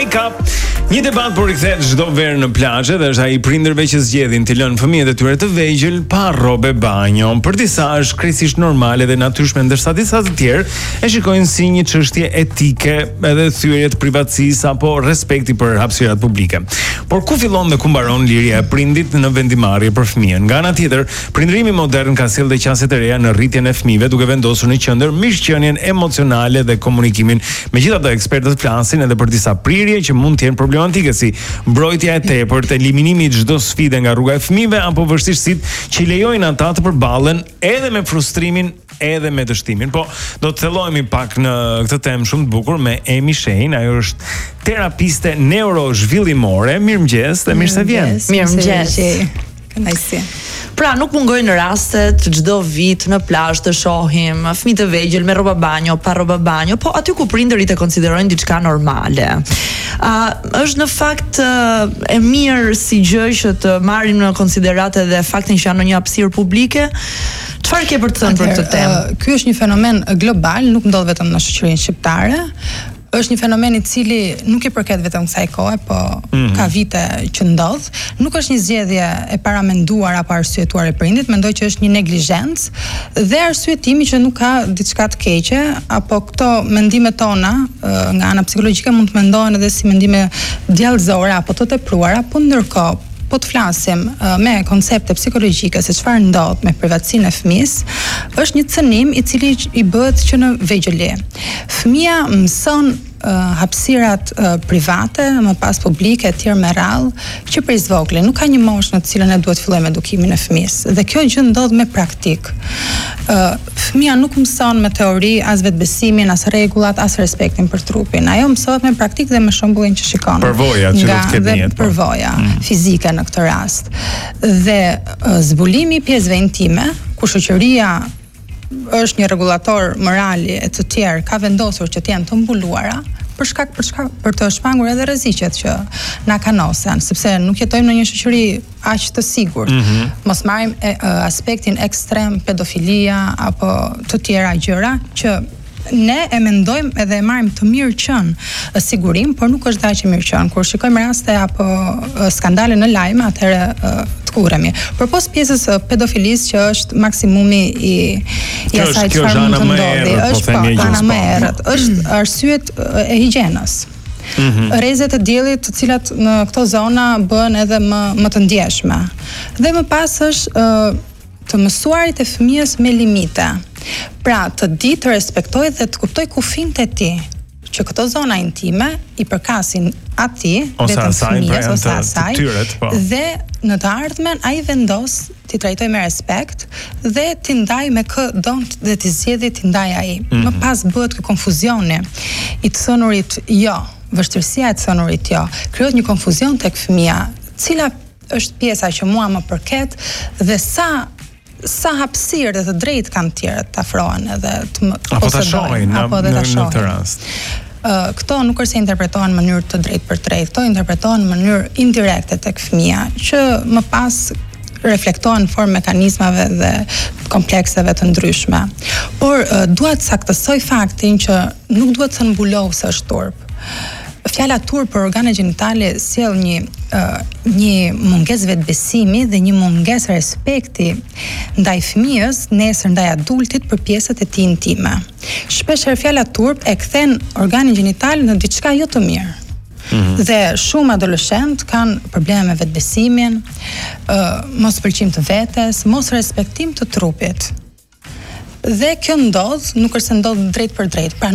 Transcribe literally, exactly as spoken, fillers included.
Wake Up. Një debat po rikthehet çdo verë në plazhe dhe është ai prindërve që zgjedhin të lënë fëmijët e tyre të vegjël pa rrobe banjo. Për disa është krejtësisht normale dhe natyrshme, ndërsa disa të tjerë e shikojnë si një çështje etike, edhe thyrje të privatësisë apo respekti për hapësirat publike. Por ku fillon dhe ku mbaron liria e prindit në vendimarrje për fëmijën? Nga ana tjetër, prindërimi modern ka sjellë qasje të reja në rritjen e fëmijëve, duke vendosur në qendër mirëqenien emocionale dhe komunikimin. Megjithatë, ekspertët flasin edhe për disa prirje që mund të jenë problematike, si mbrojtja e tepërt, eliminimi i çdo sfide nga rruga e fëmijëve apo vështirësitë që lejojnë ata të përballen edhe me frustrimin edhe me dështimin. Po, do të thellohemi pak në këtë temë shumë të bukur me Emi Shein. Ajo është terapiste neurozhvillimore. Mirëmëngjes dhe mirë se vjen. Mirëmëngjes. Kënaqësi. Pra, nuk mungojnë rastet çdo vit në plazh të shohim fëmijë të vegjël me rroba banjo, pa rroba banjo, po aty ku prindërit e konsiderojnë diçka normale. Uh, është në fakt uh, e mirë si gjë që të marrim në konsideratë edhe faktin që janë në një hapësirë publike. Çfarë ke për të thënë për këtë temë? Uh, ky është një fenomen global, nuk ndodh vetëm në shoqërinë shqiptare. Është një fenomen i cili nuk i përket vetëm kësaj kohe, po mm-hmm. ka vite që ndodh. Nuk është një zgjedhje e paramenduar apo arsyetuar e prindit, mendoj që është një neglizhencë dhe arsyetimi që nuk ka diçka të keqe, apo këto mendimet tona nga ana psikologjike mund të mendohen edhe si mendime djallëzore apo të tepruara, po ndërkohë po të flasim uh, me koncepte psikologjike se çfarë ndodh me privatësinë e fëmisë, është një cënim i cili i bëhet që në vegjëli. Fëmia mëson uh, hapësirat uh, private, më pas publike e tjerë me radhë, që prej zvogël nuk ka një moshë në të cilën e duhet fillojmë edukimin e fëmisë. Dhe kjo gjë ndodh me praktik. Uh, fëmia nuk mëson me teori as vetbesimin, as rregullat, as respektin për trupin. Ajo mësohet me praktik dhe me shembullin që shikon. Përvoja që do të ketë një përvoja mm. fizike në këtë rast. Dhe uh, zbulimi i pjesëve intime, ku shoqëria është një rregullator morali e të tjerë ka vendosur që të jenë të mbuluara, për shkak për shkak për të shmangur edhe rreziqet që na kanosen, sepse nuk jetojmë në një shoqëri aq të sigurt. Mm-hmm. Mos marrim e, e, aspektin ekstrem, pedofilia apo të tjera gjëra që ne e mendojmë edhe e marrim të mirë qenë sigurim, por nuk është dashje mirë qenë. Kur shikojmë raste apo skandale në lajme, atëherë të kurremi. Përpos pjesës pedofilisë që është maksimumi i i asaj çfarë mund të ndodhi, është pa ana më e errët, është arsyet e higjienës. Mm-hmm. Rrezet e diellit, të cilat në këto zona bëhen edhe më më të ndjeshme. Dhe më pas është uh, të mësuarit e fëmijës me limite. Pra, të di të respektoj dhe të kuptoj kufijtë e tij, që këto zona intime i përkasin atij, vetëm fëmijës ose asaj, dhe në të ardhmen ai vendos ti trajtoj me respekt dhe ti ndaj me kë don dhe ti zgjedhë ti ndaj ai. Mm-hmm. Më pas bëhet ky konfuzioni i të thënurit jo, vështirësia e të thënurit jo, krijohet një konfuzion tek fëmia, cila është pjesa që mua më përket dhe sa sa hapësirë dhe të drejtë kanë tjerët të afrohen edhe të më apo ta shohin apo në, në, në këtë rast. Uh, këto nuk është se interpretohen në mënyrë të drejtë për drejtë, këto interpretohen në mënyrë indirekte tek fëmia, që më pas reflektohen në formë mekanizmave dhe komplekseve të ndryshme. Por uh, dua të saktësoj faktin që nuk duhet të mbulohu se është turp. Fjala turp për organet gjinitale sjell një uh, një mungesë vetbesimi dhe një mungesë respekti ndaj fëmijës, nesër ndaj adultit për pjesët e tij intime. Shpeshherë fjala turp e kthen organin gjinital në diçka jo të mirë. Mm-hmm. Dhe shumë adoleshent kanë probleme me vetbesimin, uh, mos pëlqim të vetes, mos respektim të trupit. Dhe kjo ndodh, nuk është se ndodh drejt për drejt. Pra